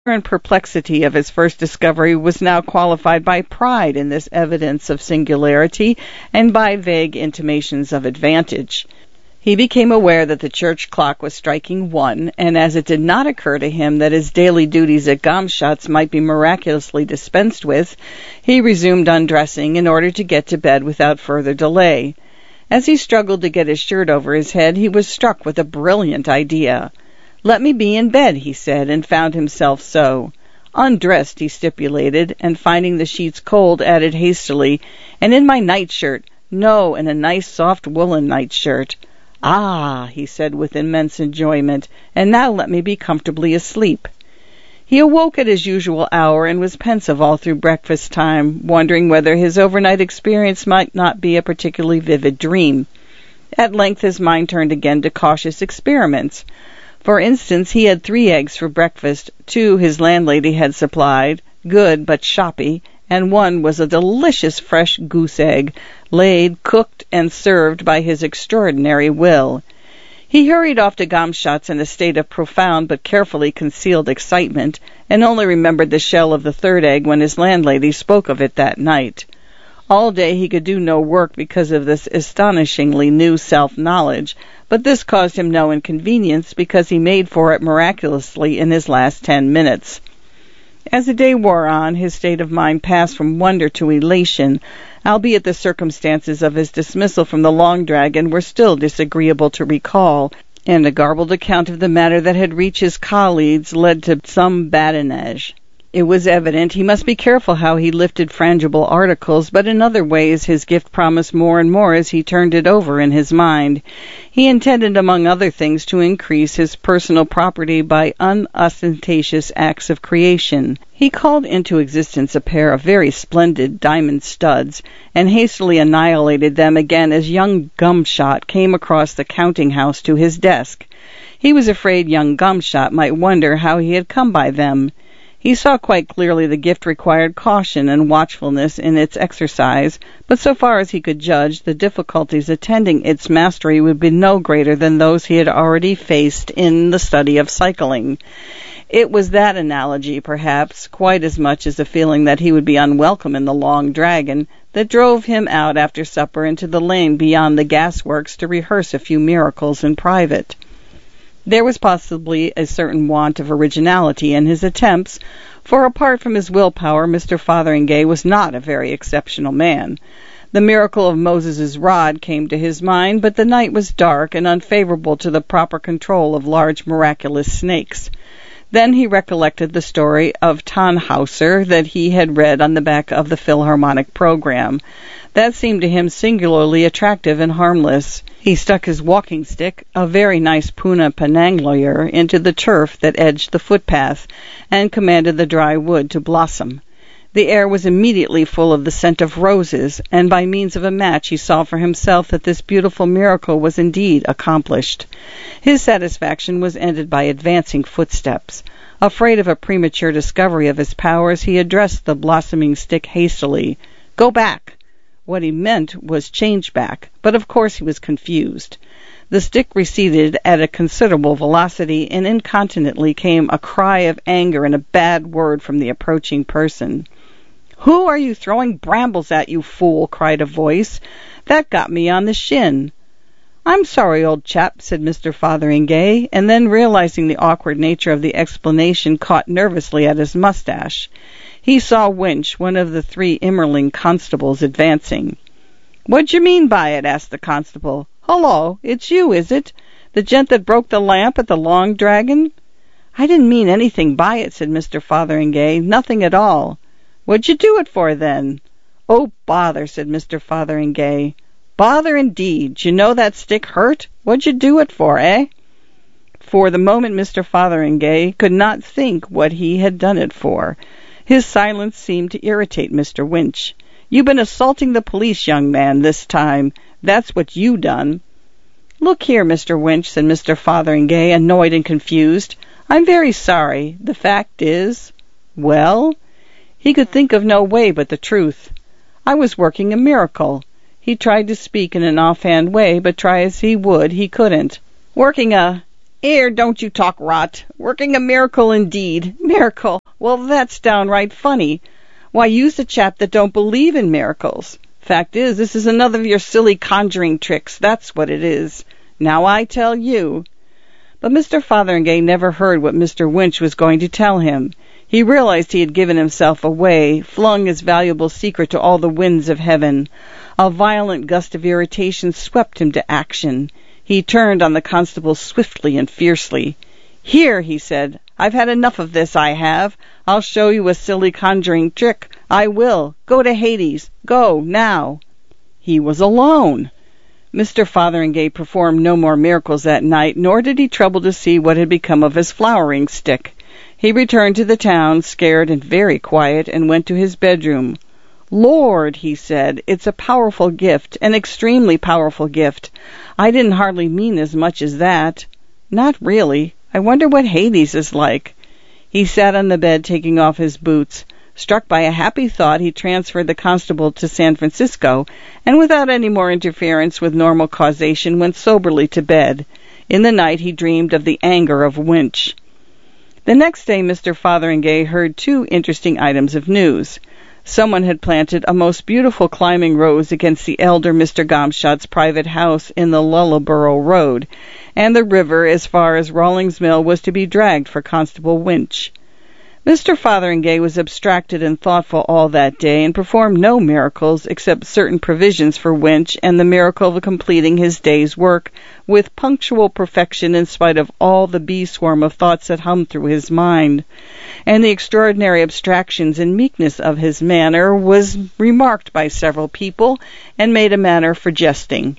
and perplexity of his first discovery was now qualified by pride in this evidence of singularity and by vague intimations of advantage. He became aware that the church clock was striking 1, and as it did not occur to him that his daily duties at Gomshott's might be miraculously dispensed with, he resumed undressing in order to get to bed without further delay. As he struggled to get his shirt over his head, he was struck with a brilliant idea. "Let me be in bed," he said, and found himself so. "Undressed," he stipulated, and finding the sheets cold, added hastily, "and in my nightshirt. No, in a nice soft woolen nightshirt." "Ah," he said with immense enjoyment, "and now let me be comfortably asleep." He awoke at his usual hour and was pensive all through breakfast time, wondering whether his overnight experience might not be a particularly vivid dream. At length his mind turned again to cautious experiments. For instance, he had 3 eggs for breakfast, 2 his landlady had supplied, good but shoppy, and 1 was a delicious fresh goose egg, laid, cooked, and served by his extraordinary will. He hurried off to Gomshott's in a state of profound but carefully concealed excitement, and only remembered the shell of the 3rd egg when his landlady spoke of it that night. All day he could do no work because of this astonishingly new self-knowledge, but this caused him no inconvenience because he made for it miraculously in his last 10 minutes. As the day wore on, his state of mind passed from wonder to elation, albeit the circumstances of his dismissal from the Long Dragon were still disagreeable to recall, and a garbled account of the matter that had reached his colleagues led to some badinage. It was evident he must be careful how he lifted frangible articles, but in other ways his gift promised more and more as he turned it over in his mind. He intended, among other things, to increase his personal property by unostentatious acts of creation. He called into existence a pair of very splendid diamond studs, and hastily annihilated them again as young Gumshott came across the counting-house to his desk. He was afraid young Gumshott might wonder how he had come by them. He saw quite clearly the gift required caution and watchfulness in its exercise, but so far as he could judge, the difficulties attending its mastery would be no greater than those he had already faced in the study of cycling. It was that analogy, perhaps, quite as much as the feeling that he would be unwelcome in the Long Dragon, that drove him out after supper into the lane beyond the gasworks to rehearse a few miracles in private. There was possibly a certain want of originality in his attempts, for apart from his willpower, Mr. Fotheringay was not a very exceptional man. The miracle of Moses's rod came to his mind, but the night was dark and unfavorable to the proper control of large miraculous snakes. Then he recollected the story of Tannhauser that he had read on the back of the Philharmonic program. That seemed to him singularly attractive and harmless. He stuck his walking stick, a very nice Puna Penangloyer, into the turf that edged the footpath, and commanded the dry wood to blossom. The air was immediately full of the scent of roses, and by means of a match he saw for himself that this beautiful miracle was indeed accomplished. His satisfaction was ended by advancing footsteps. Afraid of a premature discovery of his powers, he addressed the blossoming stick hastily. "Go back!" What he meant was change back, but of course he was confused. The stick receded at a considerable velocity, and incontinently came a cry of anger and a bad word from the approaching person. "Who are you throwing brambles at, you fool?" cried a voice. "That got me on the shin." "I'm sorry, old chap," said Mr. Fotheringay, and then, realizing the awkward nature of the explanation, caught nervously at his moustache. He saw Winch, one of the 3 Immerling constables, advancing. "What d'you mean by it?" asked the constable. "Hullo, it's you, is it? The gent that broke the lamp at the Long Dragon?" "I didn't mean anything by it," said Mr. Fotheringay. "Nothing at all." "What'd you do it for, then?" "Oh, bother," said Mr. Fotheringay. "Bother, indeed. D'you know that stick hurt? What'd you do it for, eh?" For the moment Mr. Fotheringay could not think what he had done it for. His silence seemed to irritate Mr. Winch. "You been assaulting the police, young man, this time. That's what you done." "Look here, Mr. Winch," said Mr. Fotheringay, annoyed and confused. "I'm very sorry. The fact is—" "Well?" He could think of no way but the truth. "I was working a miracle." He tried to speak in an offhand way, but try as he would, he couldn't. "Working a "'Ere, don't you talk rot. Working a miracle indeed. Miracle! Well, that's downright funny. Why, you's a chap that don't believe in miracles. Fact is, this is another of your silly conjuring tricks, that's what it is. Now I tell you." But Mr. Fotheringay never heard what Mr. Winch was going to tell him. He realized he had given himself away, flung his valuable secret to all the winds of heaven. A violent gust of irritation swept him to action. He turned on the constable swiftly and fiercely. "Here," he said, "I've had enough of this, I have. I'll show you a silly conjuring trick. I will. Go to Hades. Go, now." He was alone. Mr. Fotheringay performed no more miracles that night, nor did he trouble to see what had become of his flowering stick. He returned to the town, scared and very quiet, and went to his bedroom. "Lord," he said, "it's a powerful gift, an extremely powerful gift. I didn't hardly mean as much as that. Not really. I wonder what Hades is like." He sat on the bed taking off his boots. Struck by a happy thought, he transferred the constable to San Francisco, and without any more interference with normal causation, went soberly to bed. In the night he dreamed of the anger of Winch. The next day Mr. Fotheringay heard two interesting items of news. Someone had planted a most beautiful climbing rose against the elder Mr. Gomshott's private house in the Lullaborough Road, and the river as far as Rawlings Mill was to be dragged for Constable Winch. Mr. Fotheringay was abstracted and thoughtful all that day, and performed no miracles except certain provisions for Winch and the miracle of completing his day's work with punctual perfection in spite of all the bee-swarm of thoughts that hummed through his mind. And the extraordinary abstractions and meekness of his manner was remarked by several people and made a matter for jesting.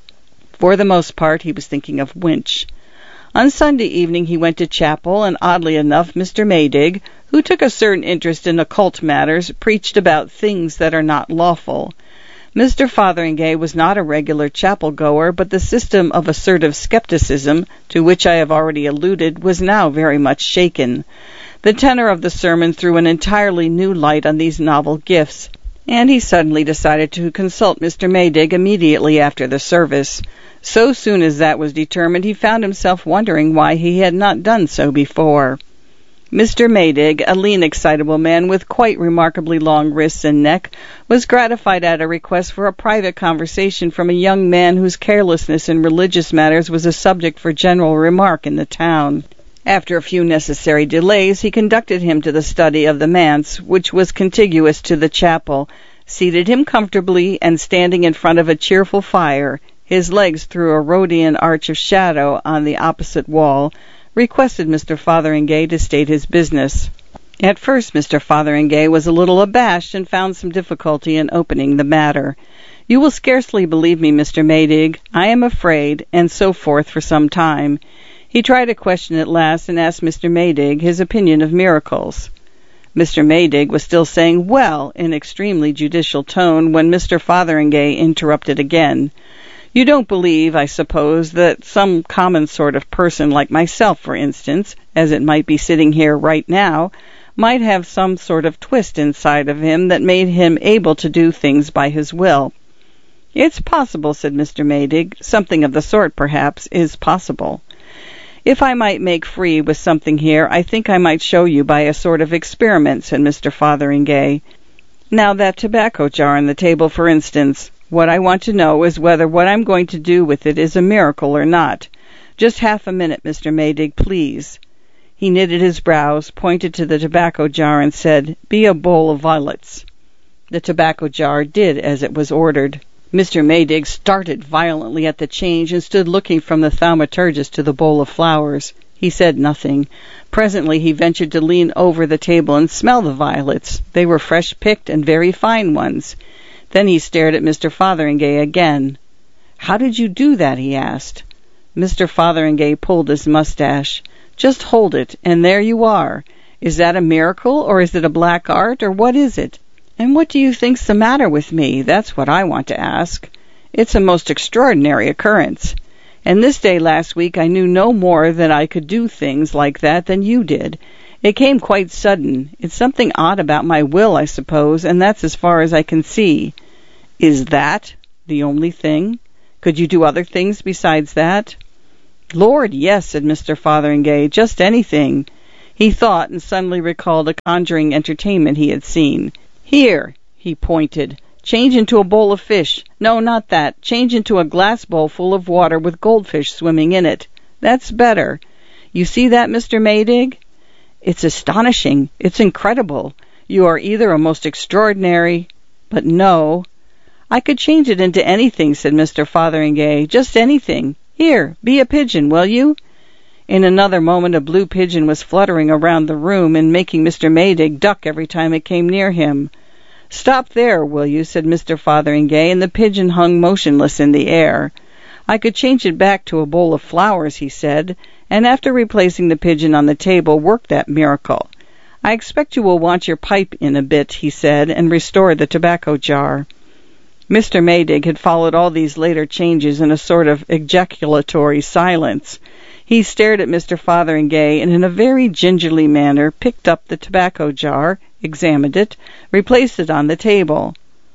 For the most part he was thinking of Winch. On Sunday evening he went to chapel, and oddly enough Mr. Maydig, who took a certain interest in occult matters, preached about things that are not lawful. Mr. Fotheringay was not a regular chapel-goer, but the system of assertive skepticism, to which I have already alluded, was now very much shaken. The tenor of the sermon threw an entirely new light on these novel gifts, and he suddenly decided to consult Mr. Maydig immediately after the service. So soon as that was determined, he found himself wondering why he had not done so before. Mr. Maydig, a lean, excitable man with quite remarkably long wrists and neck, was gratified at a request for a private conversation from a young man whose carelessness in religious matters was a subject for general remark in the town. After a few necessary delays, he conducted him to the study of the manse, which was contiguous to the chapel, seated him comfortably, and standing in front of a cheerful fire, his legs through a Rhodian arch of shadow on the opposite wall, requested Mr. Fotheringay to state his business. At first Mr. Fotheringay was a little abashed and found some difficulty in opening the matter. "You will scarcely believe me, Mr. Maydig. I am afraid," and so forth for some time. He tried a question at last and asked Mr. Maydig his opinion of miracles. Mr. Maydig was still saying "well" in extremely judicial tone when Mr. Fotheringay interrupted again. "You don't believe, I suppose, that some common sort of person like myself, for instance, as it might be sitting here right now, might have some sort of twist inside of him that made him able to do things by his will?" "It's possible," said Mr. Maydig. "Something of the sort, perhaps, is possible. If I might make free with something here, I think I might show you by a sort of experiment," said Mr. Fotheringay. "Now that tobacco jar on the table, for instance. What I want to know is whether what I'm going to do with it is a miracle or not. Just half a minute, Mr. Maydig, please." He knitted his brows, pointed to the tobacco jar, and said, "Be a bowl of violets." The tobacco jar did as it was ordered. Mr. Maydig started violently at the change and stood looking from the thaumaturgist to the bowl of flowers. He said nothing. Presently he ventured to lean over the table and smell the violets. They were fresh-picked and very fine ones. Then he stared at Mr. Fotheringay again. "How did you do that?" he asked. Mr. Fotheringay pulled his mustache. "Just hold it, and there you are. Is that a miracle, or is it a black art, or what is it? And what do you think's the matter with me? That's what I want to ask. It's a most extraordinary occurrence. And this day last week I knew no more that I could do things like that than you did. It came quite sudden. It's something odd about my will, I suppose, and that's as far as I can see." "Is that the only thing? Could you do other things besides that?" Lord, yes, said Mr. Fotheringay, just anything. He thought and suddenly recalled a conjuring entertainment he had seen. Here, he pointed, change into a bowl of fish. No, not that. Change into a glass bowl full of water with goldfish swimming in it. That's better. You see that, Mr. Maydig? It's astonishing. It's incredible. You are either a most extraordinary... But no. I could change it into anything, said Mr. Fotheringay. Just anything. Here, be a pigeon, will you? In another moment a blue pigeon was fluttering around the room and making Mr. Maydig duck every time it came near him. Stop there, will you, said Mr. Fotheringay, and the pigeon hung motionless in the air. I could change it back to a bowl of flowers, he said, and after replacing the pigeon on the table, work that miracle. I expect you will want your pipe in a bit, he said, and restored the tobacco jar. Mr. Maydig had followed all these later changes in a sort of ejaculatory silence. He stared at Mr. Fotheringay and in a very gingerly manner picked up the tobacco jar, examined it, replaced it on the table.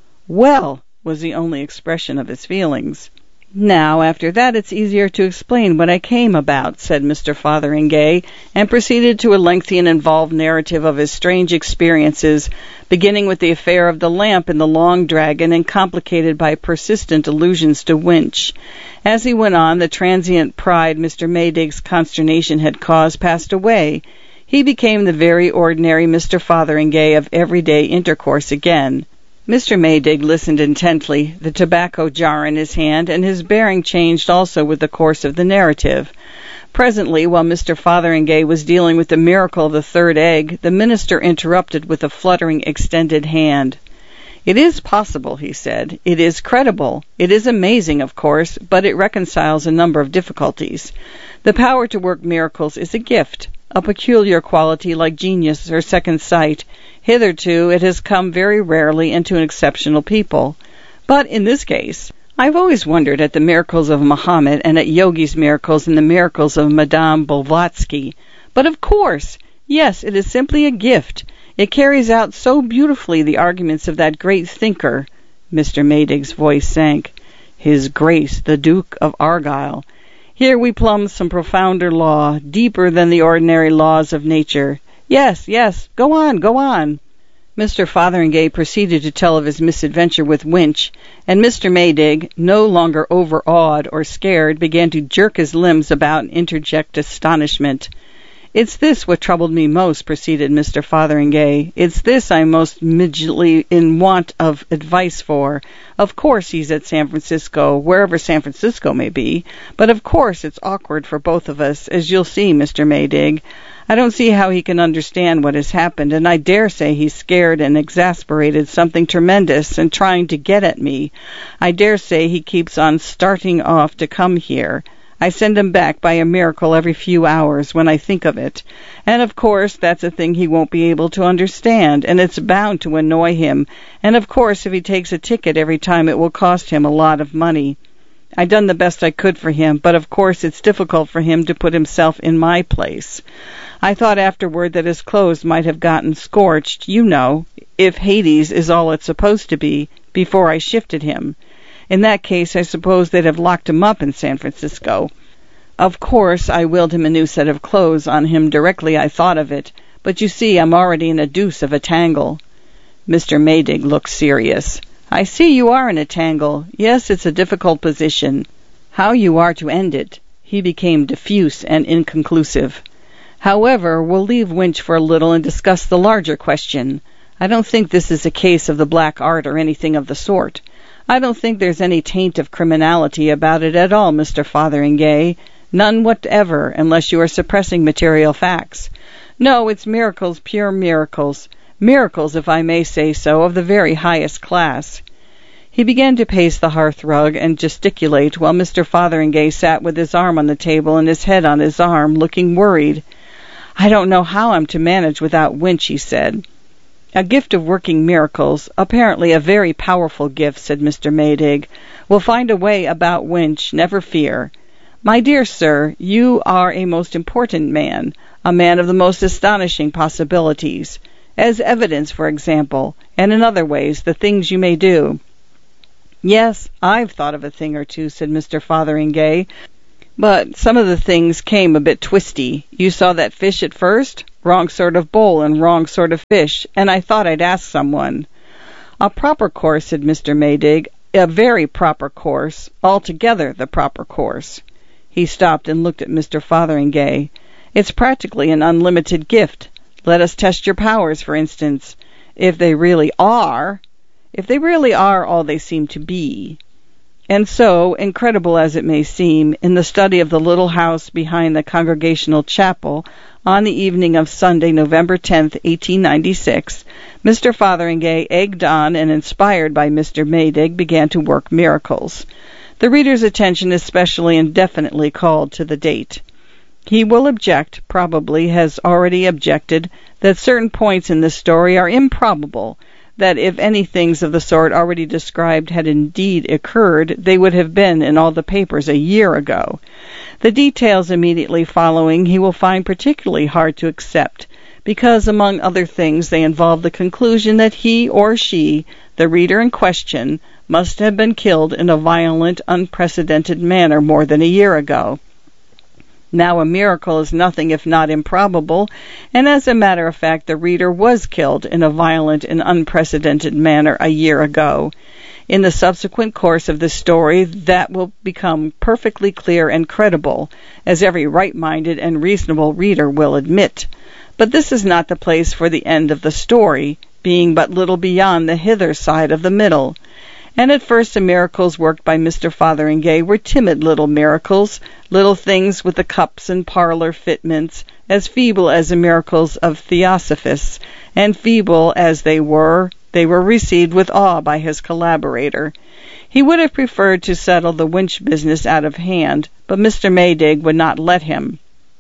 Well, was the only expression of his feelings. Now, after that, it's easier to explain what I came about, said Mr. Fotheringay, and proceeded to a lengthy and involved narrative of his strange experiences, beginning with the affair of the lamp in the Long Dragon and complicated by persistent allusions to Winch. As he went on, the transient pride Mr. Maydig's consternation had caused passed away. He became the very ordinary Mr. Fotheringay of everyday intercourse again. Mr. Maydig listened intently, the tobacco jar in his hand, and his bearing changed also with the course of the narrative. Presently, while Mr. Fotheringay was dealing with the miracle of the third egg, the minister interrupted with a fluttering extended hand. It is possible, he said. It is credible. It is amazing, of course, but it reconciles a number of difficulties. The power to work miracles is a gift, a peculiar quality like genius or second sight. Hitherto it has come very rarely and to an exceptional people. But in this case, I've always wondered at the miracles of Muhammad and at Yogi's miracles and the miracles of Madame Blavatsky. But of course, yes, it is simply a gift. It carries out so beautifully the arguments of that great thinker. Mr. Maydig's voice sank. His Grace, the Duke of Argyll. Here we plumb some profounder law, deeper than the ordinary laws of nature. Yes, go on. Mr. Fotheringay proceeded to tell of his misadventure with Winch, and Mr. Maydig, no longer overawed or scared, began to jerk his limbs about and interject astonishment. It's this what troubled me most, proceeded Mr. Fotheringay. It's this I'm most immediately in want of advice for. Of course he's at San Francisco, wherever San Francisco may be, but of course it's awkward for both of us, as you'll see, Mr. Maydig. I don't see how he can understand what has happened, and I dare say he's scared and exasperated something tremendous and trying to get at me. I dare say he keeps on starting off to come here. I send him back by a miracle every few hours when I think of it. And of course that's a thing he won't be able to understand, and it's bound to annoy him. And of course if he takes a ticket every time it will cost him a lot of money. I done the best I could for him, but of course it's difficult for him to put himself in my place. I thought afterward that his clothes might have gotten scorched, you know, if Hades is all it's supposed to be, before I shifted him. In that case, I suppose they'd have locked him up in San Francisco. Of course, I willed him a new set of clothes on him directly I thought of it, but you see I'm already in a deuce of a tangle. Mr. Maydig looked serious. I see you are in a tangle. Yes, it's a difficult position. How you are to end it. He became diffuse and inconclusive. However, we'll leave Winch for a little and discuss the larger question. I don't think this is a case of the black art or anything of the sort. I don't think there's any taint of criminality about it at all, Mr. Fotheringay. None whatever, unless you are suppressing material facts. No, it's miracles, pure miracles. Miracles, if I may say so, of the very highest class. He began to pace the hearth-rug and gesticulate, while Mr. Fotheringay sat with his arm on the table and his head on his arm, looking worried. I don't know how I'm to manage without Winch, he said. A gift of working miracles, apparently a very powerful gift, said Mr. Maydig. We'll find a way about Winch, never fear. My dear sir, you are a most important man, a man of the most astonishing possibilities, as evidence, for example, and in other ways, the things you may do. Yes, I've thought of a thing or two, said Mr. Fotheringay. But some of the things came a bit twisty. You saw that fish at first? Wrong sort of bowl and wrong sort of fish, and I thought I'd ask someone. A proper course, said Mr. Maydig. A very proper course. Altogether the proper course. He stopped and looked at Mr. Fotheringay. It's practically an unlimited gift. Let us test your powers, for instance. If they really are all they seem to be. And so, incredible as it may seem, in the study of the little house behind the Congregational Chapel, on the evening of Sunday, November 10th, 1896, Mr. Fotheringay, egged on and inspired by Mr. Maydig, began to work miracles. The reader's attention is specially and definitely called to the date. He will object, probably has already objected, that certain points in this story are improbable, that if any things of the sort already described had indeed occurred, they would have been in all the papers a year ago. The details immediately following he will find particularly hard to accept, because, among other things, they involve the conclusion that he or she, the reader in question, must have been killed in a violent, unprecedented manner more than a year ago. Now a miracle is nothing if not improbable, and as a matter of fact the reader was killed in a violent and unprecedented manner a year ago. In the subsequent course of the story that will become perfectly clear and credible, as every right-minded and reasonable reader will admit. But this is not the place for the end of the story, being but little beyond the hither side of the middle. And at first the miracles worked by Mr. Fotheringay were timid little miracles, little things with the cups and parlour fitments, as feeble as the miracles of Theosophists, and feeble as they were received with awe by his collaborator. He would have preferred to settle the winch business out of hand, but Mr. Maydig would not let him.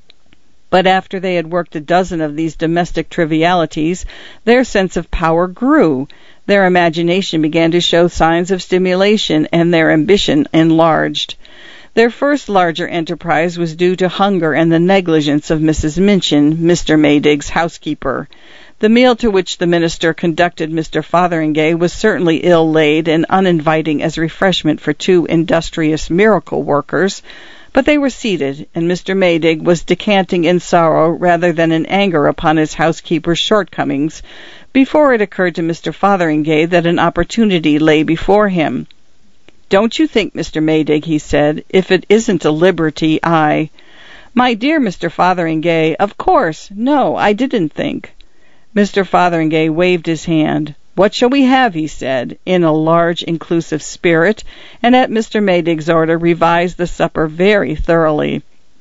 But after they had worked a dozen of these domestic trivialities, their sense of power grew. Their imagination began to show signs of stimulation, and their ambition enlarged. Their first larger enterprise was due to hunger and the negligence of Mrs. Minchin, Mr. Maydig's housekeeper. The meal to which the minister conducted Mr. Fotheringay was certainly ill-laid and uninviting as refreshment for two industrious miracle workers, but they were seated, and Mr. Maydig was decanting in sorrow rather than in anger upon his housekeeper's shortcomings, before it occurred to Mr. Fotheringay that an opportunity lay before him. "Don't you think, Mr. Maydig," he said, "if it isn't a liberty, I—" "My dear Mr. Fotheringay, of course, no, I didn't think." Mr. Fotheringay waved his hand. "What shall we have?" he said, in a large, inclusive spirit, and at Mr. Maydig's order revised the supper very thoroughly.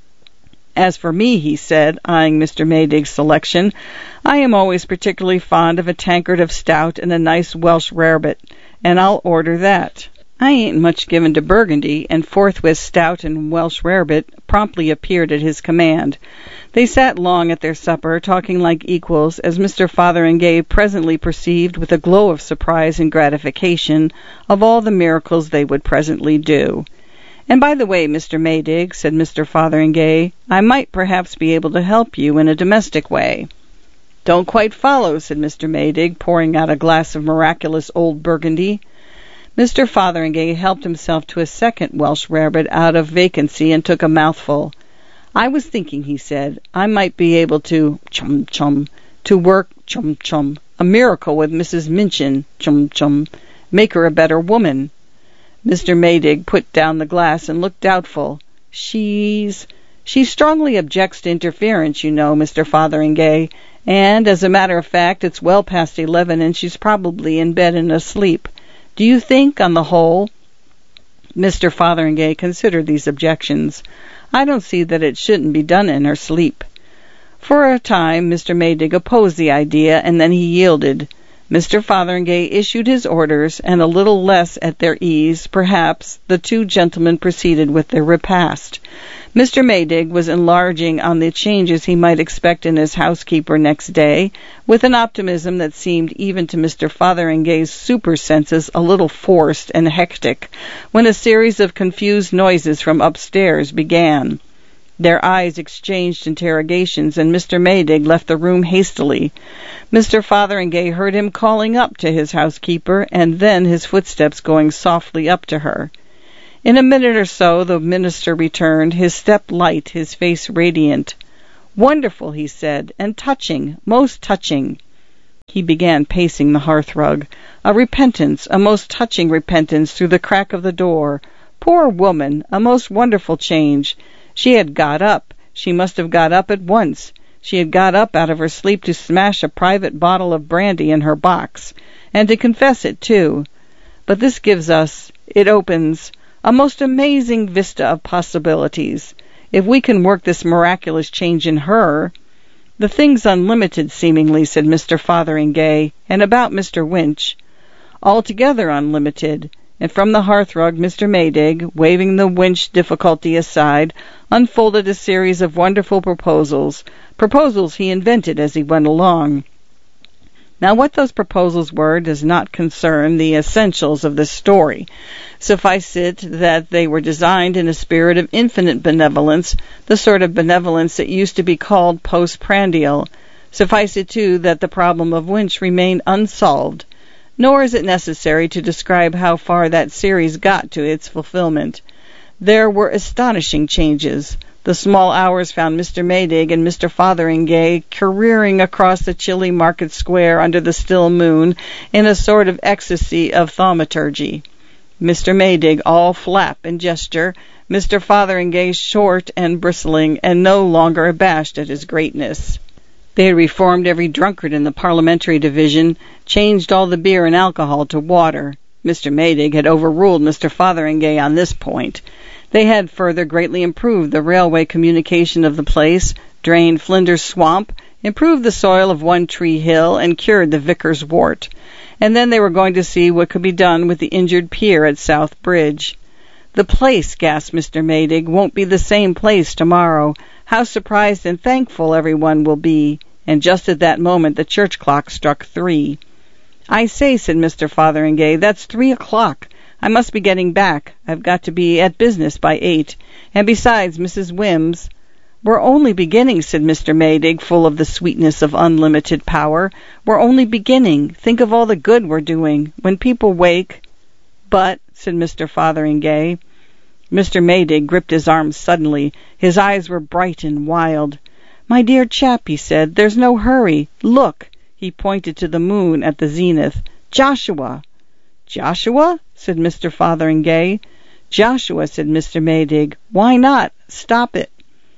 "As for me," he said, eyeing Mr. Maydig's selection, "I am always particularly fond of a tankard of stout and a nice Welsh rarebit, and I'll order that." I ain't much given to Burgundy, and forthwith stout and Welsh rarebit promptly appeared at his command. They sat long at their supper, talking like equals, as Mr. Fotheringay presently perceived with a glow of surprise and gratification of all the miracles they would presently do. "And by the way, Mr. Maydig," said Mr. Fotheringay, "I might perhaps be able to help you in a domestic way." "Don't quite follow," said Mr. Maydig, pouring out a glass of miraculous old Burgundy. Mr. Fotheringay helped himself to a second Welsh rarebit out of vacancy and took a mouthful. "I was thinking," he said, "I might be able to work a miracle with Mrs. Minchin, make her a better woman." Mr. Maydig put down the glass and looked doubtful. She strongly objects to interference, you know, Mr. Fotheringay, and, as a matter of fact, it's well past 11 and she's probably in bed and asleep. Do you think, on the whole—" Mr. Fotheringay considered these objections. "I don't see that it shouldn't be done in her sleep." For a time Mr. Maydig opposed the idea, and then he yielded. Mr. Fotheringay issued his orders, and a little less at their ease, perhaps, the two gentlemen proceeded with their repast. Mr. Maydig was enlarging on the changes he might expect in his housekeeper next day, with an optimism that seemed even to Mr. Fotheringay's super-senses a little forced and hectic, when a series of confused noises from upstairs began. Their eyes exchanged interrogations, and Mr. Maydig left the room hastily. Mr. Fotheringay heard him calling up to his housekeeper, and then his footsteps going softly up to her. In a minute or so the minister returned, his step light, his face radiant. "Wonderful," he said, "and touching, most touching." He began pacing the hearthrug. A repentance, a most touching repentance through the crack of the door. Poor woman, a most wonderful change. She had got up. She must have got up at once. She had got up out of her sleep to smash a private bottle of brandy in her box, and to confess it, too. But this gives us, it opens, a most amazing vista of possibilities. If we can work this miraculous change in her... "The thing's unlimited, seemingly," said Mr. Fotheringay. "And about Mr. Winch." "Altogether unlimited." And from the hearthrug Mr. Maydig, waving the Winch difficulty aside, unfolded a series of wonderful proposals he invented as he went along. Now what those proposals were does not concern the essentials of this story. Suffice it that they were designed in a spirit of infinite benevolence, the sort of benevolence that used to be called postprandial. Suffice it, too, that the problem of Winch remained unsolved. Nor is it necessary to describe how far that series got to its fulfillment. There were astonishing changes. The small hours found Mr. Maydig and Mr. Fotheringay careering across the chilly market square under the still moon in a sort of ecstasy of thaumaturgy. Mr. Maydig all flap and gesture, Mr. Fotheringay short and bristling, and no longer abashed at his greatness. They had reformed every drunkard in the parliamentary division, changed all the beer and alcohol to water. Mr. Maydig had overruled Mr. Fotheringay on this point. They had further greatly improved the railway communication of the place, drained Flinders Swamp, improved the soil of One Tree Hill, and cured the vicar's wart. And then they were going to see what could be done with the injured pier at South Bridge. "The place," gasped Mr. Maydig, "won't be the same place tomorrow. How surprised and thankful everyone will be." And just at that moment the church clock struck 3. "I say," said Mr. Fotheringay, "that's 3 o'clock. I must be getting back. I've got to be at business by 8. And besides, Mrs. Wims—" "We're only beginning," said Mr. Maydig, full of the sweetness of unlimited power. "We're only beginning. Think of all the good we're doing. When people wake—" "But," said Mr. Fotheringay. Mr. Maydig gripped his arm suddenly. His eyes were bright and wild. "My dear chap," he said, "there's no hurry. Look!" He pointed to the moon at the zenith. "Joshua!" "Joshua?" said Mr. Fotheringay. "Joshua," said Mr. Maydig. "Why not? Stop it."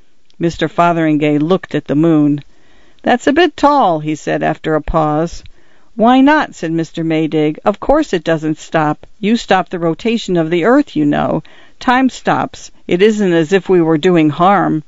Mr. Fotheringay looked at the moon. "That's a bit tall," he said after a pause. "Why not?" said Mr. Maydig. "Of course it doesn't stop. You stop the rotation of the earth, you know. Time stops. It isn't as if we were doing harm."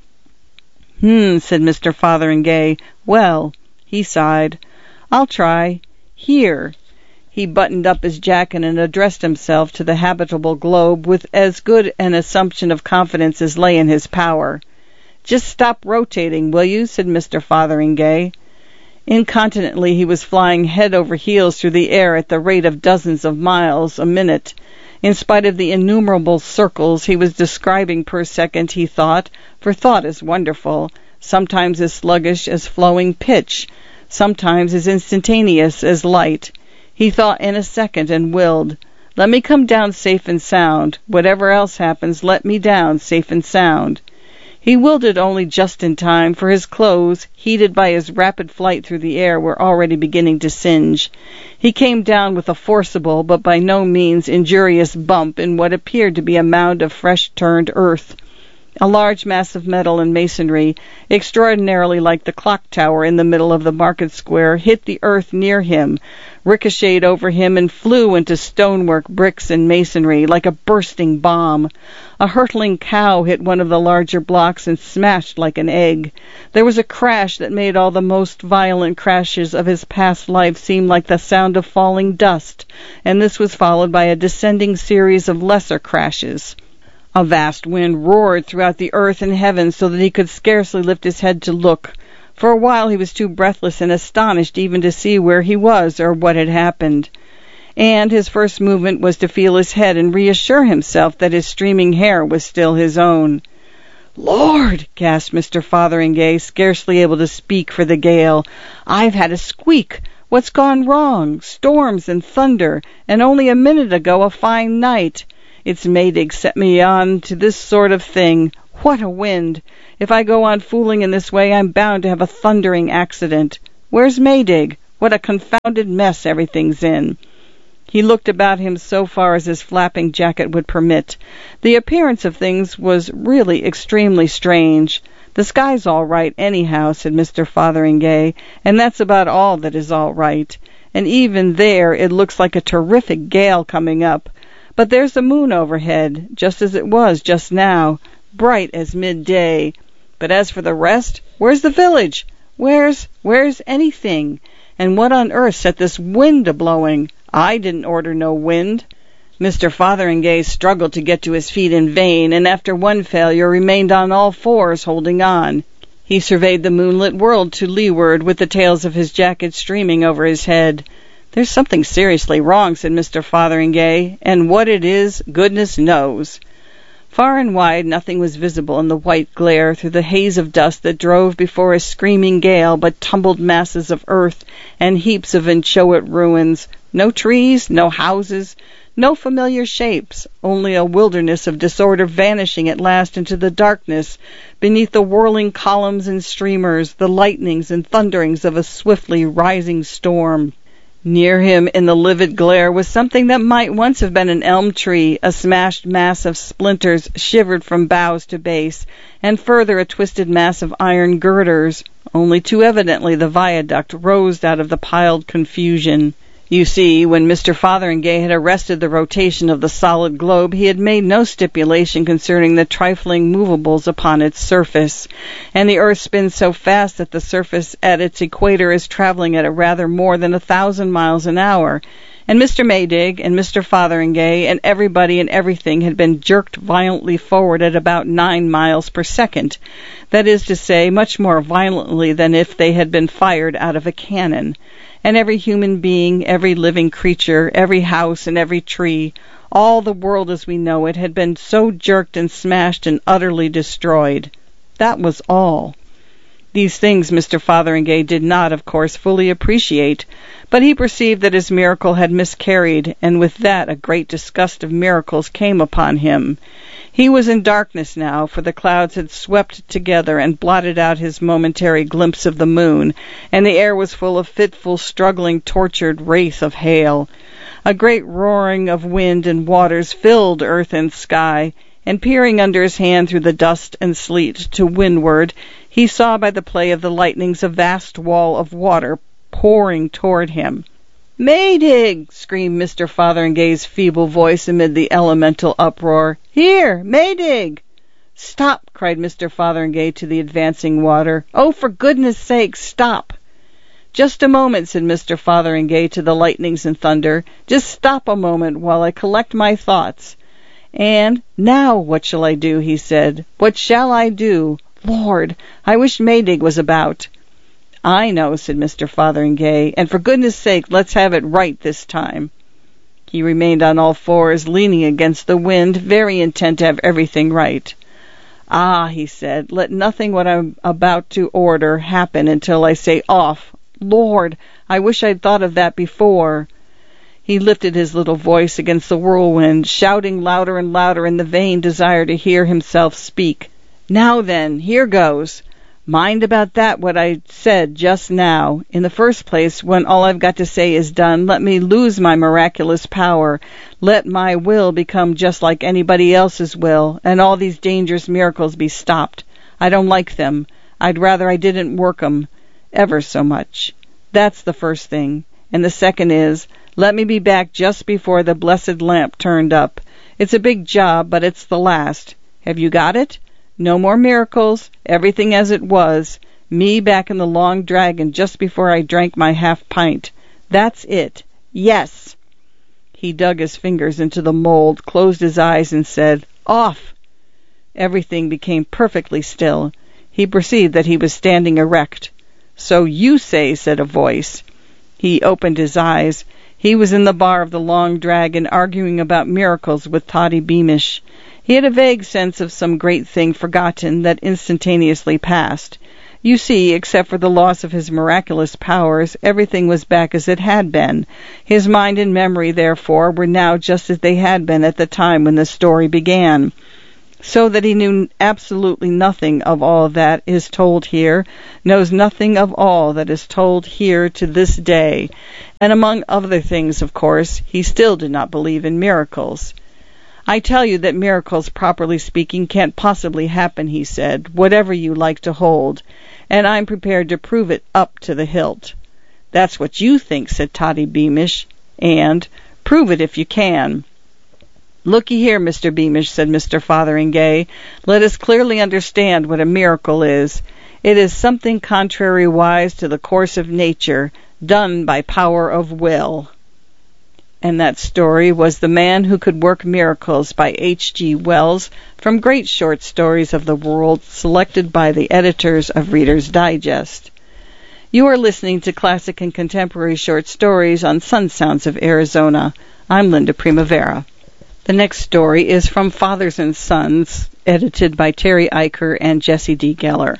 Said Mr. Fotheringay. "Well," he sighed, "I'll try. Here." He buttoned up his jacket and addressed himself to the habitable globe with as good an assumption of confidence as lay in his power. "Just stop rotating, will you?" said Mr. Fotheringay. Incontinently he was flying head over heels through the air at the rate of dozens of miles a minute. In spite of the innumerable circles he was describing per second, he thought, for thought is wonderful, sometimes as sluggish as flowing pitch, sometimes as instantaneous as light. He thought in a second and willed, "Let me come down safe and sound. Whatever else happens, let me down safe and sound." He willed it only just in time, for his clothes, heated by his rapid flight through the air, were already beginning to singe. He came down with a forcible but by no means injurious bump in what appeared to be a mound of fresh-turned earth. A large mass of metal and masonry, extraordinarily like the clock tower in the middle of the market square, hit the earth near him, ricocheted over him, and flew into stonework, bricks, and masonry like a bursting bomb. A hurtling cow hit one of the larger blocks and smashed like an egg. There was a crash that made all the most violent crashes of his past life seem like the sound of falling dust, and this was followed by a descending series of lesser crashes. A vast wind roared throughout the earth and heaven so that he could scarcely lift his head to look. For a while he was too breathless and astonished even to see where he was or what had happened. And his first movement was to feel his head and reassure himself that his streaming hair was still his own. "Lord!" gasped Mr. Fotheringay, scarcely able to speak for the gale. "I've had a squeak. What's gone wrong? Storms and thunder, and only a minute ago a fine night." It's Maydig set me on to this sort of thing. What a wind! If I go on fooling in this way, I'm bound to have a thundering accident. Where's Maydig? What a confounded mess everything's in." He looked about him so far as his flapping jacket would permit. The appearance of things was really extremely strange. "The sky's all right, anyhow," said Mr. Fotheringay, "and that's about all that is all right. And even there it looks like a terrific gale coming up. But there's the moon overhead, just as it was just now, bright as midday. But as for the rest, where's the village? Where's anything? And what on earth set this wind a-blowing? I didn't order no wind." Mr. Fotheringay struggled to get to his feet in vain, and after one failure remained on all fours, holding on. He surveyed the moonlit world to leeward, with the tails of his jacket streaming over his head. "There's something seriously wrong," said Mr. Fotheringay, "and what it is, goodness knows." Far and wide nothing was visible in the white glare through the haze of dust that drove before a screaming gale but tumbled masses of earth and heaps of inchoate ruins. No trees, no houses, no familiar shapes, only a wilderness of disorder vanishing at last into the darkness beneath the whirling columns and streamers, the lightnings and thunderings of a swiftly rising storm. Near him in the livid glare was something that might once have been an elm tree, a smashed mass of splinters shivered from boughs to base, and further a twisted mass of iron girders. Only too evidently the viaduct rose out of the piled confusion. You see, when Mr. Fotheringay had arrested the rotation of the solid globe, he had made no stipulation concerning the trifling movables upon its surface, and the earth spins so fast that the surface at its equator is traveling at a rather more than 1,000 miles an hour, and Mr. Maydig and Mr. Fotheringay and everybody and everything had been jerked violently forward at about 9 miles per second, that is to say, much more violently than if they had been fired out of a cannon. And every human being, every living creature, every house and every tree, all the world as we know it, had been so jerked and smashed and utterly destroyed. That was all. These things Mr. Fotheringay did not, of course, fully appreciate, but he perceived that his miracle had miscarried, and with that a great disgust of miracles came upon him. He was in darkness now, for the clouds had swept together and blotted out his momentary glimpse of the moon, and the air was full of fitful, struggling, tortured wraith of hail. A great roaring of wind and waters filled earth and sky, and peering under his hand through the dust and sleet to windward, he saw by the play of the lightnings a vast wall of water pouring toward him. "Maydig!" screamed Mr. Fotheringay's feeble voice amid the elemental uproar. "Here, Maydig!" "Stop!" cried Mr. Fotheringay to the advancing water. "Oh, for goodness' sake, stop!" "Just a moment," said Mr. Fotheringay to the lightnings and thunder. "Just stop a moment while I collect my thoughts." And, "Now what shall I do?" he said. "What shall I do? Lord, I wish Maydig was about." "I know," said Mr. Fotheringay, "and for goodness' sake, let's have it right this time." He remained on all fours, leaning against the wind, very intent to have everything right. "Ah," he said, "let nothing what I'm about to order happen until I say off. Lord, I wish I'd thought of that before." He lifted his little voice against the whirlwind, shouting louder and louder in the vain desire to hear himself speak. "Now then, here goes. Mind about that what I said just now. In the first place, when all I've got to say is done, let me lose my miraculous power. Let my will become just like anybody else's will, and all these dangerous miracles be stopped. I don't like them. I'd rather I didn't work 'em ever so much. That's the first thing. And the second is, let me be back just before the blessed lamp turned up. It's a big job, but it's the last. Have you got it? No more miracles, everything as it was, me back in the Long Dragon just before I drank my half-pint. That's it. Yes." He dug his fingers into the mold, closed his eyes, and said, "Off!" Everything became perfectly still. He perceived that he was standing erect. "So you say," said a voice. He opened his eyes. He was in the bar of the Long Dragon, arguing about miracles with Toddy Beamish. He had a vague sense of some great thing forgotten that instantaneously passed. You see, except for the loss of his miraculous powers, everything was back as it had been. His mind and memory, therefore, were now just as they had been at the time when the story began. So that he knew absolutely nothing of all that is told here, knows nothing of all that is told here to this day. And among other things, of course, he still did not believe in miracles. I tell you that miracles, properly speaking, can't possibly happen, he said, whatever you like to hold, and I'm prepared to prove it up to the hilt. That's what you think, said Toddy Beamish, and prove it if you can. Looky here, Mr. Beamish, said Mr. Fotheringay, let us clearly understand what a miracle is. It is something contrariwise to the course of nature, done by power of will. And that story was The Man Who Could Work Miracles by H.G. Wells, from Great Short Stories of the World, selected by the editors of Reader's Digest. You are listening to Classic and Contemporary Short Stories on Sun Sounds of Arizona. I'm Linda Primavera. The next story is from Fathers and Sons, edited by Terry Eicher and Jesse D. Geller.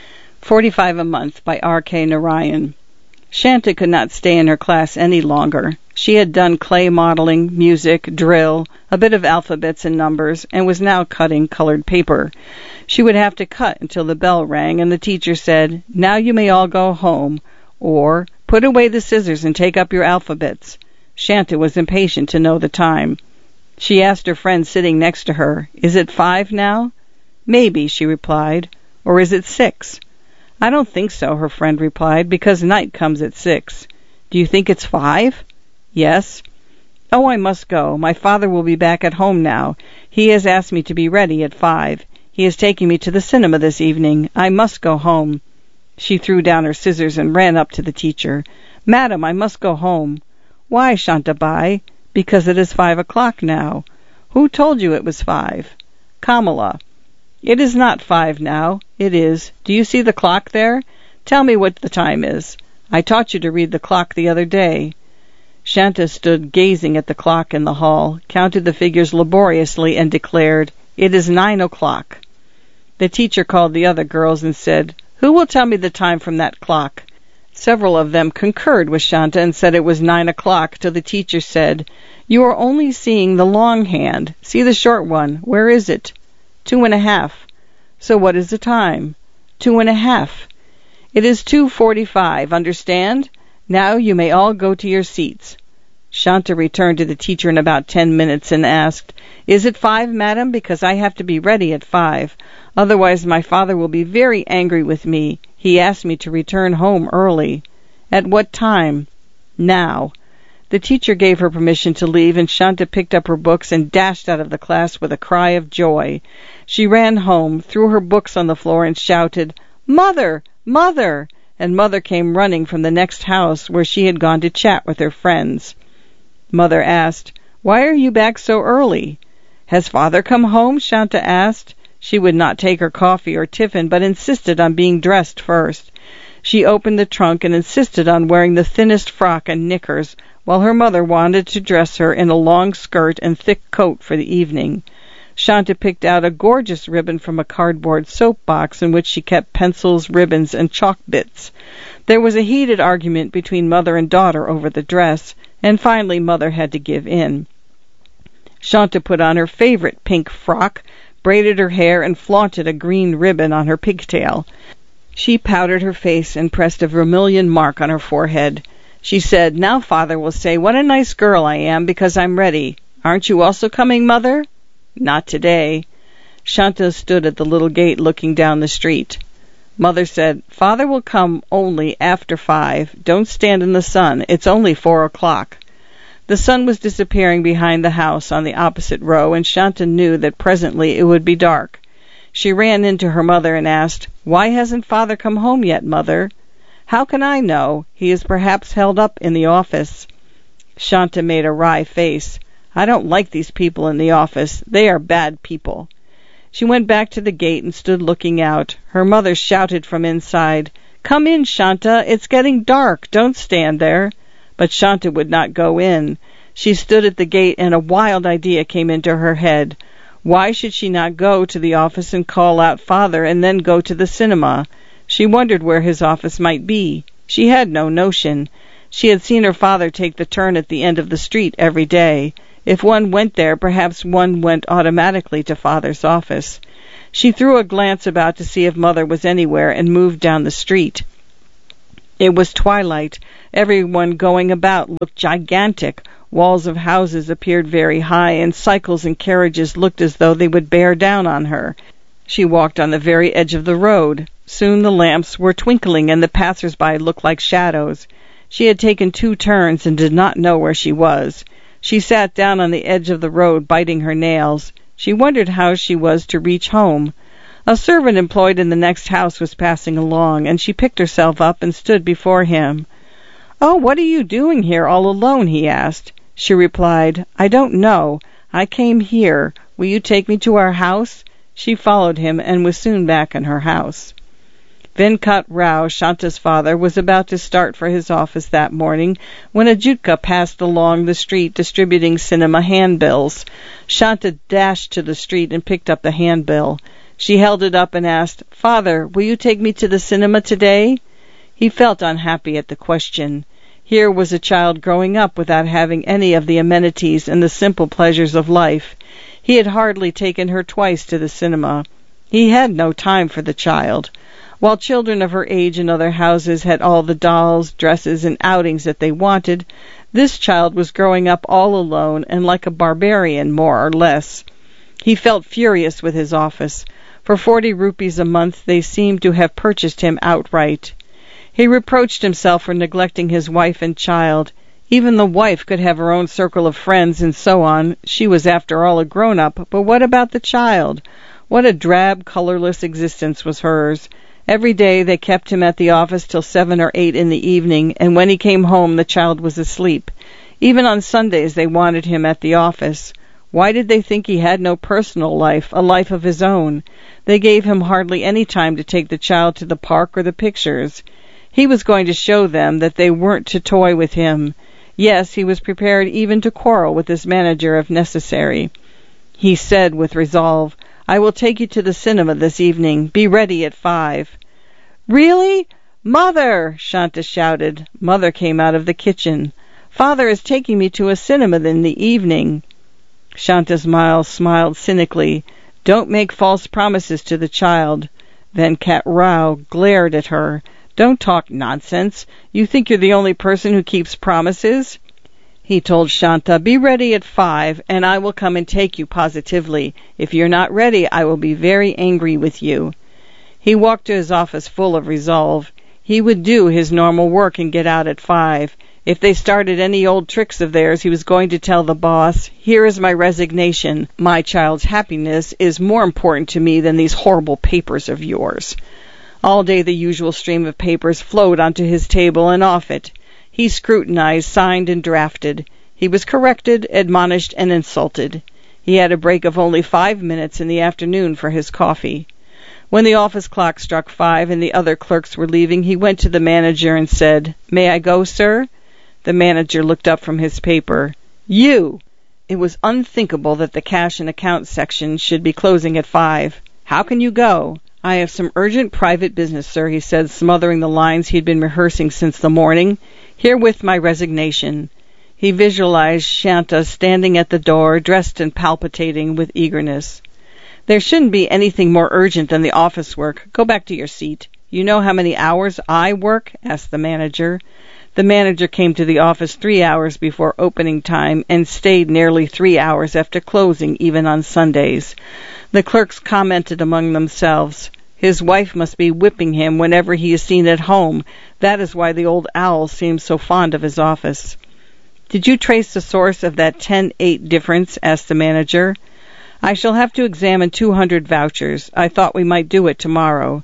45 a Month by R.K. Narayan. Shanta could not stay in her class any longer. She had done clay modeling, music, drill, a bit of alphabets and numbers, and was now cutting colored paper. She would have to cut until the bell rang and the teacher said, "Now you may all go home," or "Put away the scissors and take up your alphabets." Shanta was impatient to know the time. She asked her friend sitting next to her, "Is it 5 now?" "Maybe," she replied. "Or is it 6? "I don't think so," her friend replied, "because night comes at 6. "Do you think it's 5? "Yes." "Oh, I must go. My father will be back at home now. He has asked me to be ready at 5. He is taking me to the cinema this evening. I must go home." She threw down her scissors and ran up to the teacher. "Madam, I must go home." "Why, Shantabai?" "Because it is 5 o'clock now." "Who told you it was 5? "Kamala." "It is not 5 now. It is. Do you see the clock there? Tell me what the time is. I taught you to read the clock the other day." Shanta stood gazing at the clock in the hall, counted the figures laboriously, and declared, "It is 9 o'clock." The teacher called the other girls and said, "Who will tell me the time from that clock?" Several of them concurred with Shanta and said it was 9 o'clock, till the teacher said, "You are only seeing the long hand. See the short one. Where is it?" 2.5. "So what is the time?" 2.5. "It is 2:45, understand? Now you may all go to your seats." Shanta returned to the teacher in about 10 minutes and asked, "Is it 5, madam? Because I have to be ready at 5. Otherwise my father will be very angry with me. He asked me to return home early." "At what time?" "Now." The teacher gave her permission to leave, and Shanta picked up her books and dashed out of the class with a cry of joy. She ran home, threw her books on the floor, and shouted, "Mother! Mother!" And Mother came running from the next house, where she had gone to chat with her friends. Mother asked, "Why are you back so early?" "Has Father come home?" Shanta asked. She would not take her coffee or tiffin, but insisted on being dressed first. She opened the trunk and insisted on wearing the thinnest frock and knickers, while her mother wanted to dress her in a long skirt and thick coat for the evening. Shanta picked out a gorgeous ribbon from a cardboard soap box in which she kept pencils, ribbons, and chalk bits. There was a heated argument between mother and daughter over the dress, and finally Mother had to give in. Shanta put on her favorite pink frock, braided her hair, and flaunted a green ribbon on her pigtail. She powdered her face and pressed a vermilion mark on her forehead. She said, "Now Father will say what a nice girl I am because I'm ready. Aren't you also coming, Mother?" "Not today." Shanta stood at the little gate looking down the street. Mother said, "Father will come only after 5. Don't stand in the sun. It's only 4 o'clock." The sun was disappearing behind the house on the opposite row, and Shanta knew that presently it would be dark. She ran into her mother and asked, "Why hasn't Father come home yet, Mother?" "How can I know? He is perhaps held up in the office." Shanta made a wry face. "I don't like these people in the office. They are bad people." She went back to the gate and stood looking out. Her mother shouted from inside, "Come in, Shanta. It's getting dark. Don't stand there." But Shanta would not go in. She stood at the gate, and a wild idea came into her head. Why should she not go to the office and call out Father and then go to the cinema? She wondered where his office might be. She had no notion. She had seen her father take the turn at the end of the street every day. If one went there, perhaps one went automatically to Father's office. She threw a glance about to see if Mother was anywhere and moved down the street. It was twilight. Everyone going about looked gigantic. Walls of houses appeared very high, and cycles and carriages looked as though they would bear down on her. She walked on the very edge of the road. Soon the lamps were twinkling, and the passers-by looked like shadows. She had taken 2 turns and did not know where she was. She sat down on the edge of the road, biting her nails. She wondered how she was to reach home. A servant employed in the next house was passing along, and she picked herself up and stood before him. "Oh, what are you doing here all alone?" he asked. She replied, "I don't know. I came here. Will you take me to our house?" She followed him and was soon back in her house. Venkat Rao, Shanta's father, was about to start for his office that morning when a Jutka passed along the street distributing cinema handbills. Shanta dashed to the street and picked up the handbill. She held it up and asked, "Father, will you take me to the cinema today?" He felt unhappy at the question. Here was a child growing up without having any of the amenities and the simple pleasures of life. He had hardly taken her twice to the cinema. He had no time for the child. While children of her age in other houses had all the dolls, dresses, and outings that they wanted, this child was growing up all alone and like a barbarian, more or less. He felt furious with his office. For 40 rupees a month they seemed to have purchased him outright. He reproached himself for neglecting his wife and child. Even the wife could have her own circle of friends and so on. She was after all a grown-up, but what about the child? What a drab, colorless existence was hers. Every day they kept him at the office till 7 or 8 in the evening, and when he came home the child was asleep. Even on Sundays they wanted him at the office. Why did they think he had no personal life, a life of his own? They gave him hardly any time to take the child to the park or the pictures. He was going to show them that they weren't to toy with him. Yes, he was prepared even to quarrel with his manager if necessary. He said with resolve, "I will take you to the cinema this evening. Be ready at 5. "Really? Mother!" Shanta shouted. Mother came out of the kitchen. "Father is taking me to a cinema in the evening." Shanta's smiled cynically. "Don't make false promises to the child." Venkat Rao glared at her. "Don't talk nonsense. You think you're the only person who keeps promises?" He told Shanta, "Be ready at 5, and I will come and take you positively. If you're not ready, I will be very angry with you." He walked to his office full of resolve. He would do his normal work and get out at 5. If they started any old tricks of theirs, he was going to tell the boss, "Here is my resignation. My child's happiness is more important to me than these horrible papers of yours." All day the usual stream of papers flowed onto his table and off it. He scrutinized, signed, and drafted. He was corrected, admonished, and insulted. He had a break of only 5 minutes in the afternoon for his coffee. When the office clock struck 5 and the other clerks were leaving, he went to the manager and said, "May I go, sir?" The manager looked up from his paper. "You!" It was unthinkable that the cash and accounts section should be closing at 5. "How can you go?" "I have some urgent private business, sir," he said, smothering the lines he'd been rehearsing since the morning. "Herewith my resignation." He visualized Shanta standing at the door, dressed and palpitating with eagerness. "There shouldn't be anything more urgent than the office work. Go back to your seat." "You know how many hours I work?" asked the manager. The manager came to the office 3 hours before opening time and stayed nearly 3 hours after closing, even on Sundays. The clerks commented among themselves, "His wife must be whipping him whenever he is seen at home. That is why the old owl seems so fond of his office." "Did you trace the source of that 10-8 difference?" asked the manager. "I shall have to examine 200 vouchers. I thought we might do it tomorrow."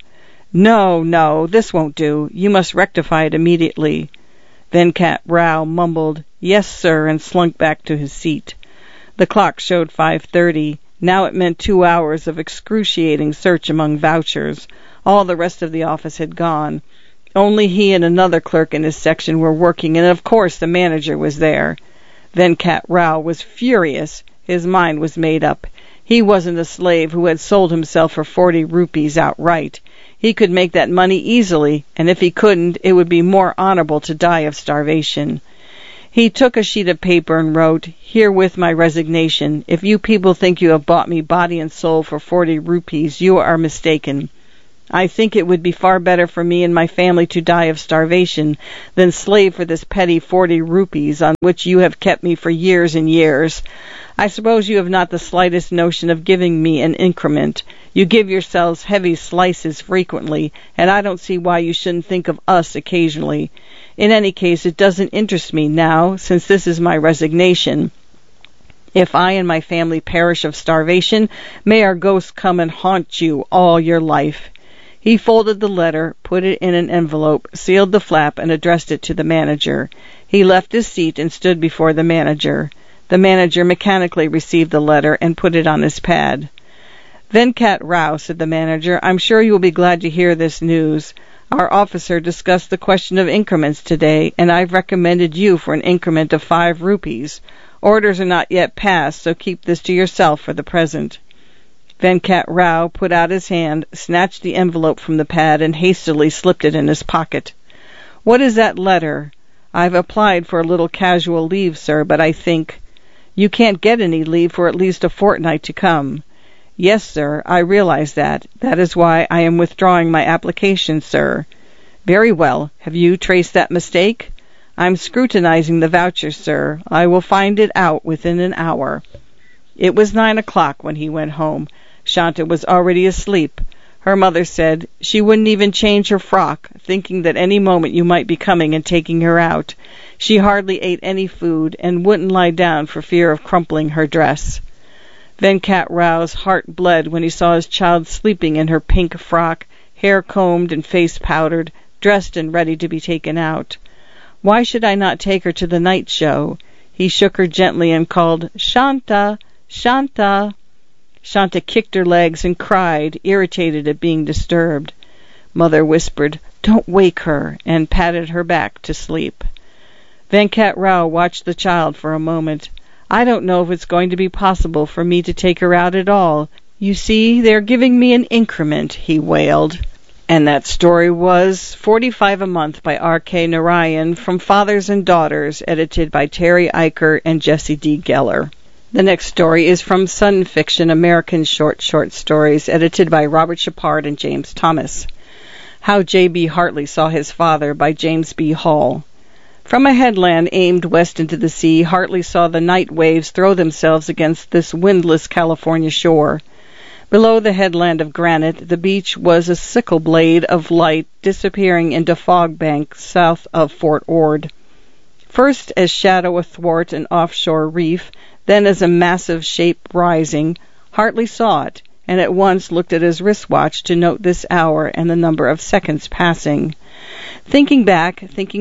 No, this won't do. You must rectify it immediately." Venkat Rao mumbled, "Yes, sir," and slunk back to his seat. The clock showed 5:30. Now it meant 2 hours of excruciating search among vouchers. All the rest of the office had gone. Only he and another clerk in his section were working, and of course the manager was there. Venkat Rao was furious. His mind was made up. He wasn't a slave who had sold himself for 40 rupees outright. He could make that money easily, and if he couldn't, it would be more honorable to die of starvation. He took a sheet of paper and wrote, "Herewith my resignation. If you people think you have bought me body and soul for 40 rupees, you are mistaken. I think it would be far better for me and my family to die of starvation than slave for this petty 40 rupees on which you have kept me for years and years. I suppose you have not the slightest notion of giving me an increment. You give yourselves heavy slices frequently, and I don't see why you shouldn't think of us occasionally. In any case, it doesn't interest me now, since this is my resignation. If I and my family perish of starvation, may our ghosts come and haunt you all your life." He folded the letter, put it in an envelope, sealed the flap, and addressed it to the manager. He left his seat and stood before the manager. The manager mechanically received the letter and put it on his pad. "Venkat Rao," said the manager, "I'm sure you will be glad to hear this news. Our officer discussed the question of increments today, and I've recommended you for an increment of 5 rupees. Orders are not yet passed, so keep this to yourself for the present." Venkat Rao put out his hand, snatched the envelope from the pad, and hastily slipped it in his pocket. "What is that letter? I've applied for a little casual leave, sir, but I think—" "You can't get any leave for at least a fortnight to come." "Yes, sir, I realize that. That is why I am withdrawing my application, sir." "Very well. Have you traced that mistake?" "I'm scrutinizing the voucher, sir. I will find it out within an hour." It was 9 o'clock when he went home. Shanta was already asleep. Her mother said she wouldn't even change her frock, thinking that any moment you might be coming and taking her out. She hardly ate any food, and wouldn't lie down for fear of crumpling her dress. Venkat Rao's heart bled when he saw his child sleeping in her pink frock, hair combed and face powdered, dressed and ready to be taken out. Why should I not take her to the night show? He shook her gently and called, "Shanta! Shanta!" Shanta kicked her legs and cried, irritated at being disturbed. Mother whispered, "Don't wake her," and patted her back to sleep. Venkat Rao watched the child for a moment. "I don't know if it's going to be possible for me to take her out at all. You see, they're giving me an increment," he wailed. And that story was 45 a Month by R.K. Narayan, from Fathers and Daughters, edited by Terry Eicher and Jesse D. Geller. The next story is from Sun Fiction American Short Stories, edited by Robert Shepard and James Thomas. How J.B. Hartley Saw His Father by James B. Hall. From a headland aimed west into the sea, Hartley saw the night waves throw themselves against this windless California shore. Below the headland of granite, the beach was a sickle blade of light disappearing into fog banks south of Fort Ord. First as shadow athwart an offshore reef, then as a massive shape rising, Hartley saw it, and at once looked at his wristwatch to note this hour and the number of seconds passing. Thinking back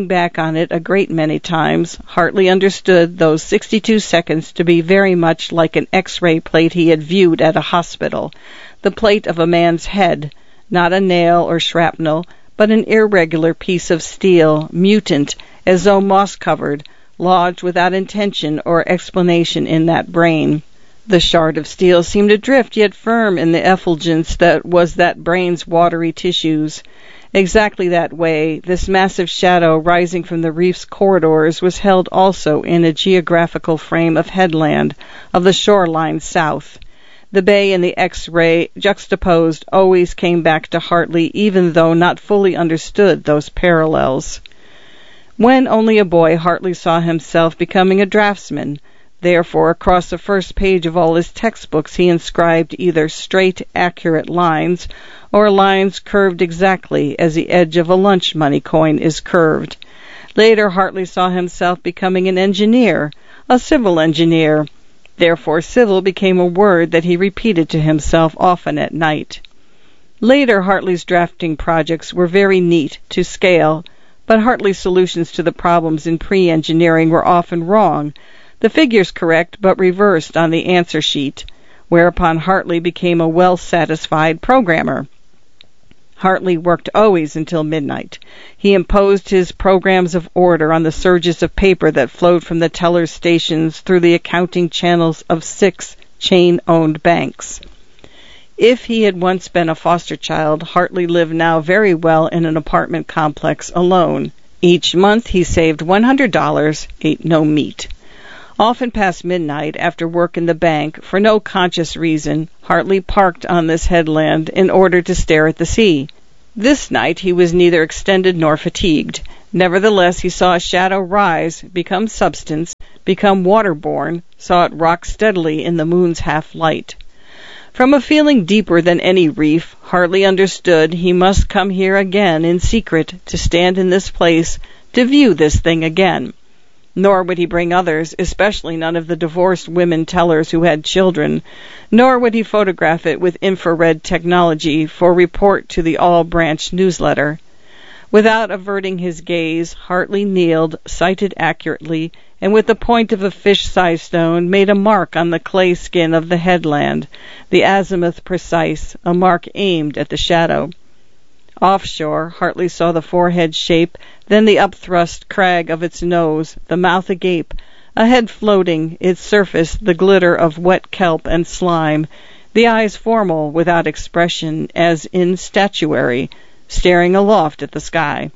on it a great many times, Hartley understood those 62 seconds to be very much like an X-ray plate he had viewed at a hospital, the plate of a man's head, not a nail or shrapnel, but an irregular piece of steel, mutant, as though moss-covered, lodged without intention or explanation in that brain. The shard of steel seemed adrift yet firm in the effulgence that was that brain's watery tissues. Exactly that way, this massive shadow rising from the reef's corridors was held also in a geographical frame of headland, of the shoreline south. The bay and the X-ray juxtaposed always came back to Hartley, even though not fully understood those parallels. When only a boy, Hartley saw himself becoming a draftsman. Therefore, across the first page of all his textbooks he inscribed either straight, accurate lines, or lines curved exactly as the edge of a lunch money coin is curved. Later, Hartley saw himself becoming an engineer, a civil engineer. Therefore, civil became a word that he repeated to himself often at night. Later, Hartley's drafting projects were very neat, to scale, but Hartley's solutions to the problems in pre-engineering were often wrong, the figures correct but reversed on the answer sheet, whereupon Hartley became a well-satisfied programmer. Hartley worked always until midnight. He imposed his programs of order on the surges of paper that flowed from the teller's stations through the accounting channels of 6 chain-owned banks. If he had once been a foster child, Hartley lived now very well in an apartment complex alone. Each month he saved $100, ate no meat. Often past midnight, after work in the bank, for no conscious reason, Hartley parked on this headland in order to stare at the sea. This night he was neither extended nor fatigued. Nevertheless, he saw a shadow rise, become substance, become waterborne, saw it rock steadily in the moon's half-light. From a feeling deeper than any reef, Hartley understood he must come here again in secret, to stand in this place, to view this thing again. Nor would he bring others, especially none of the divorced women tellers who had children, nor would he photograph it with infrared technology for report to the All Branch newsletter. Without averting his gaze, Hartley kneeled, sighted accurately, and with the point of a fish-sized stone made a mark on the clay skin of the headland, the azimuth precise, a mark aimed at the shadow. Offshore, Hartley saw the forehead shape, then the upthrust crag of its nose, the mouth agape, a head floating, its surface the glitter of wet kelp and slime, the eyes formal, without expression, as in statuary, staring aloft at the sky.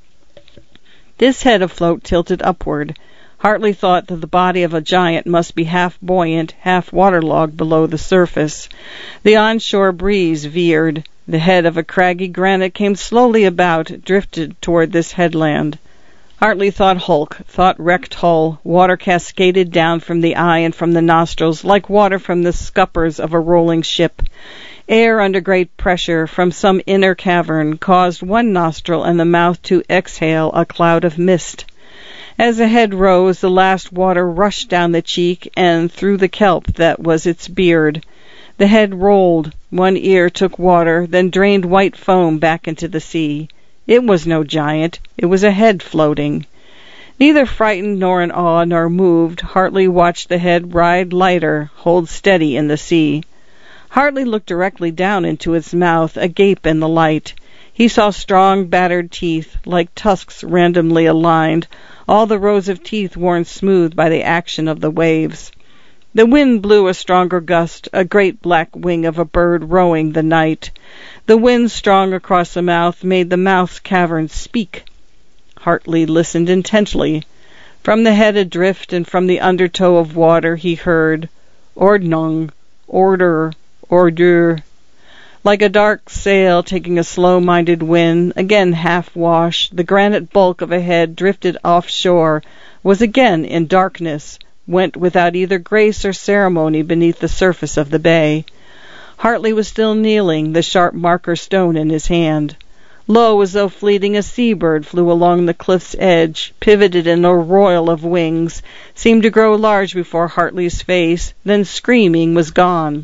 This head afloat tilted upward. Hartley thought that the body of a giant must be half buoyant, half waterlogged below the surface. The onshore breeze veered. The head of a craggy granite came slowly about, drifted toward this headland. Hartley thought hulk, thought wrecked hull. Water cascaded down from the eye and from the nostrils, like water from the scuppers of a rolling ship. Air under great pressure from some inner cavern caused one nostril and the mouth to exhale a cloud of mist. As the head rose, the last water rushed down the cheek and through the kelp that was its beard. The head rolled. One ear took water, then drained white foam back into the sea. It was no giant. It was a head floating. Neither frightened nor in awe nor moved, Hartley watched the head ride lighter, hold steady in the sea. Hartley looked directly down into its mouth, agape in the light. He saw strong, battered teeth, like tusks randomly aligned, all the rows of teeth worn smooth by the action of the waves. The wind blew a stronger gust, a great black wing of a bird rowing the night. The wind strong across the mouth made the mouth's caverns speak. Hartley listened intently. From the head adrift and from the undertow of water he heard, Ordnung, order, ordure. Like a dark sail taking a slow-minded wind, again half-washed, the granite bulk of a head drifted offshore, was again in darkness, went without either grace or ceremony beneath the surface of the bay. Hartley was still kneeling, the sharp marker stone in his hand. Low, as though fleeting, a sea-bird flew along the cliff's edge, pivoted in a royal of wings, seemed to grow large before Hartley's face, then screaming was gone.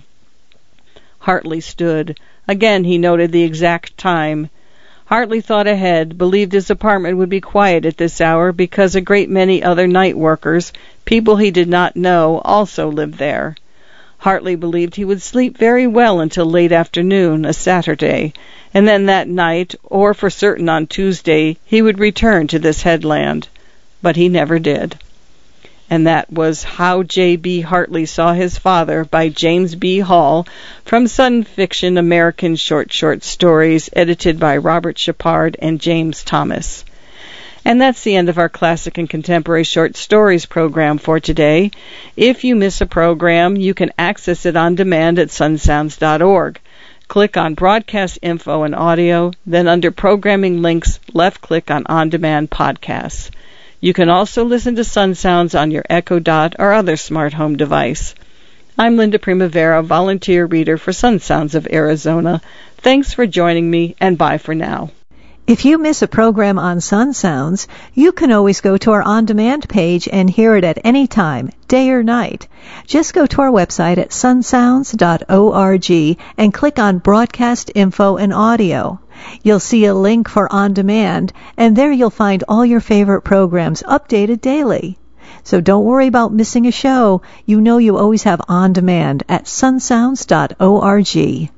Hartley stood. Again he noted the exact time. Hartley thought ahead, believed his apartment would be quiet at this hour because a great many other night workers, people he did not know, also lived there. Hartley believed he would sleep very well until late afternoon, a Saturday, and then that night, or for certain on Tuesday, he would return to this headland. But he never did. And that was How J.B. Hartley Saw His Father by James B. Hall, from Sun Fiction American Short Stories, edited by Robert Shepard and James Thomas. And that's the end of our Classic and Contemporary Short Stories program for today. If you miss a program, you can access it on demand at sunsounds.org. Click on Broadcast Info and Audio, then under Programming Links, left-click on Demand Podcasts. You can also listen to Sun Sounds on your Echo Dot or other smart home device. I'm Linda Primavera, volunteer reader for Sun Sounds of Arizona. Thanks for joining me, and bye for now. If you miss a program on Sun Sounds, you can always go to our on-demand page and hear it at any time, day or night. Just go to our website at sunsounds.org and click on Broadcast Info and Audio. You'll see a link for On Demand, and there you'll find all your favorite programs updated daily. So don't worry about missing a show. You know you always have On Demand at sunsounds.org.